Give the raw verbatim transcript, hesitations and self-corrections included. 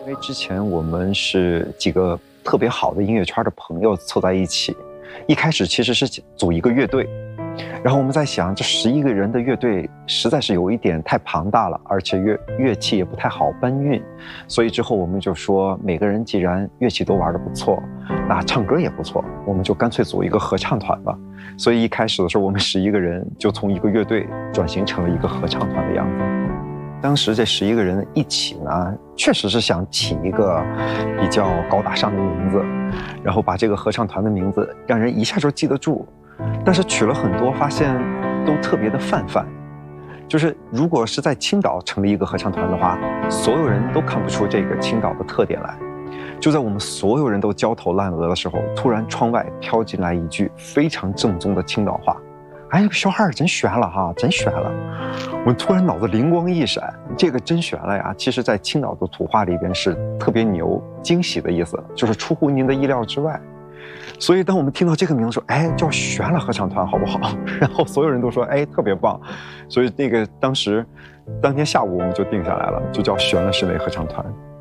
因为之前我们是几个特别好的音乐圈的朋友凑在一起，一开始其实是组一个乐队，然后我们在想，这十一个人的乐队实在是有一点太庞大了，而且乐乐器也不太好搬运，所以之后我们就说，每个人既然乐器都玩得不错，那唱歌也不错，我们就干脆组一个合唱团吧。所以一开始的时候，我们十一个人就从一个乐队转型成了一个合唱团的样子。当时这十一个人一起呢，确实是想起一个比较高大上的名字，然后把这个合唱团的名字让人一下就记得住。但是取了很多，发现都特别的泛泛。就是如果是在青岛成立一个合唱团的话，所有人都看不出这个青岛的特点来。就在我们所有人都焦头烂额的时候，突然窗外飘进来一句非常正宗的青岛话：“哎，小孩儿真悬了哈，真悬了！”我突然脑子灵光一闪，这个真悬了呀，其实在青岛的土话里边是特别牛、惊喜的意思，就是出乎您的意料之外。所以当我们听到这个名字说，哎，叫悬了合唱团好不好？然后所有人都说，哎，特别棒。所以那个当时当天下午我们就定下来了，就叫悬了室内合唱团。